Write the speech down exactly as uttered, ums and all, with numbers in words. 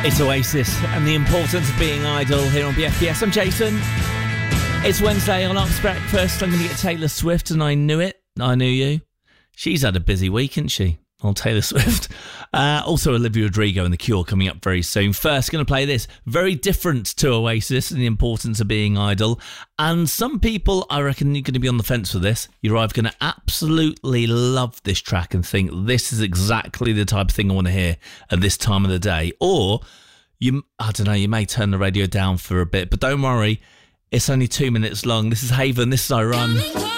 It's Oasis and the importance of being idle here on B F B S. I'm Jason. It's Wednesday on Up's Breakfast. I'm going to get Taylor Swift, and I knew it. I knew you. She's had a busy week, hasn't she? On Taylor Swift. Uh, also, Olivia Rodrigo and The Cure coming up very soon. First, going to play this. Very different to Oasis and the importance of being idle. And some people, I reckon, you're going to be on the fence with this. You're either going to absolutely love this track and think this is exactly the type of thing I want to hear at this time of the day. Or, you, I don't know, you may turn the radio down for a bit. But don't worry, it's only two minutes long. This is Haven. This is I Run.